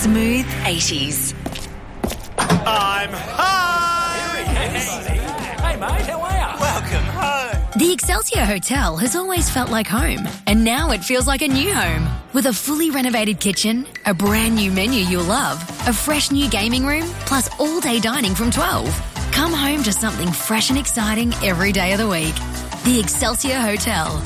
Smooth 80s. I'm home! Hey, mate, how are you? Welcome home. The Excelsior Hotel has always felt like home, and now it feels like a new home. With a fully renovated kitchen, a brand new menu you'll love, a fresh new gaming room, plus all-day dining from 12. Come home to something fresh and exciting every day of the week. The Excelsior Hotel.